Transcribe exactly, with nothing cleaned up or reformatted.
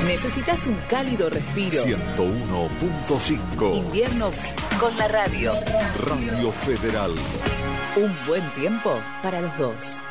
¿Necesitas un cálido respiro? ciento uno punto cinco. Invierno con la radio. Radio Federal. Un buen tiempo para los dos.